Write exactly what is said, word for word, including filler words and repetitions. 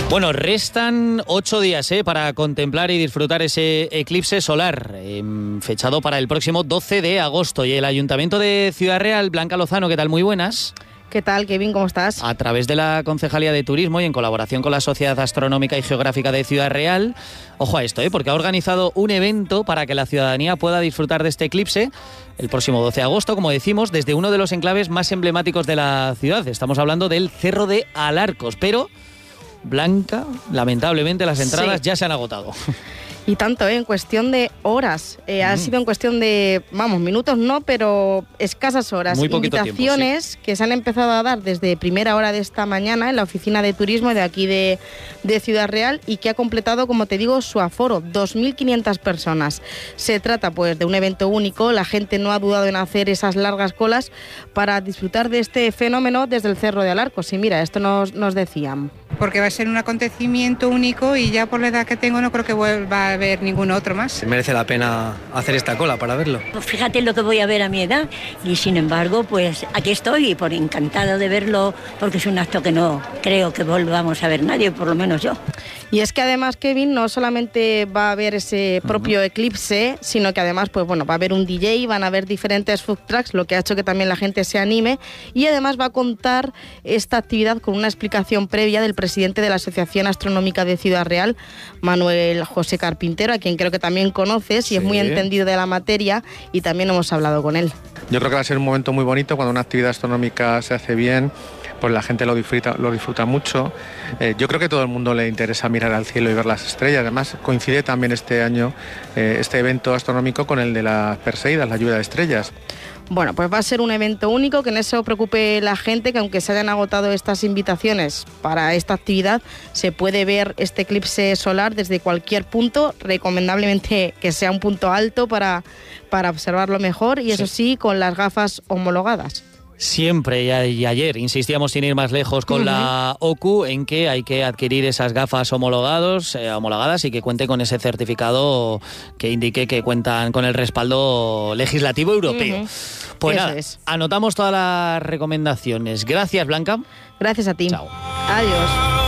Bueno, restan ocho días ¿eh? para contemplar y disfrutar ese eclipse solar, eh, fechado para el próximo doce de agosto. Y el Ayuntamiento de Ciudad Real, Blanca Lozano, ¿qué tal? Muy buenas. ¿Qué tal, Kevin? ¿Cómo estás? A través de la Concejalía de Turismo y en colaboración con la Sociedad Astronómica y Geográfica de Ciudad Real, ojo a esto, ¿eh? porque ha organizado un evento para que la ciudadanía pueda disfrutar de este eclipse el próximo doce de agosto, como decimos, desde uno de los enclaves más emblemáticos de la ciudad. Estamos hablando del Cerro de Alarcos, pero, Blanca, lamentablemente las entradas sí. ya se han agotado. Y tanto, ¿eh? en cuestión de horas. Eh, mm. Ha sido en cuestión de, vamos, minutos no, pero escasas horas. Muy poquito Invitaciones tiempo, sí. que se han empezado a dar desde primera hora de esta mañana en la oficina de turismo de aquí de, de Ciudad Real y que ha completado, como te digo, su aforo, dos mil quinientas personas. Se trata pues de un evento único, la gente no ha dudado en hacer esas largas colas para disfrutar de este fenómeno desde el Cerro de Alarcos. Y mira, esto nos, nos decían. Porque va a ser un acontecimiento único y ya por la edad que tengo no creo que vuelva a haber ningún otro más. Merece la pena hacer esta cola para verlo. Pues fíjate lo que voy a ver a mi edad y sin embargo pues aquí estoy y por encantado de verlo porque es un acto que no creo que volvamos a ver nadie, por lo menos yo. Y es que además, Kevin, no solamente va a haber ese propio uh-huh. eclipse, sino que además pues bueno, va a haber un D J, van a haber diferentes food trucks, lo que ha hecho que también la gente se anime y además va a contar esta actividad con una explicación previa del presidente de la Asociación Astronómica de Ciudad Real, Manuel José Carpintero, a quien creo que también conoces y sí. es muy entendido de la materia y también hemos hablado con él. Yo creo que va a ser un momento muy bonito cuando una actividad astronómica se hace bien, pues la gente lo disfruta, lo disfruta mucho. Eh, yo creo que a todo el mundo le interesa mirar al cielo y ver las estrellas. Además, coincide también este año eh, este evento astronómico con el de las Perseidas, la lluvia de estrellas. Bueno, pues va a ser un evento único, que en eso preocupe la gente, que aunque se hayan agotado estas invitaciones para esta actividad, se puede ver este eclipse solar desde cualquier punto, recomendablemente que sea un punto alto para, para observarlo mejor y eso sí, con las gafas homologadas. Siempre y ayer insistíamos, sin ir más lejos, con uh-huh. la O C U en que hay que adquirir esas gafas homologados, eh, homologadas y que cuente con ese certificado que indique que cuentan con el respaldo legislativo europeo. Uh-huh. Pues Eso nada, es. anotamos todas las recomendaciones. Gracias, Blanca. Gracias a ti. Chao. Adiós.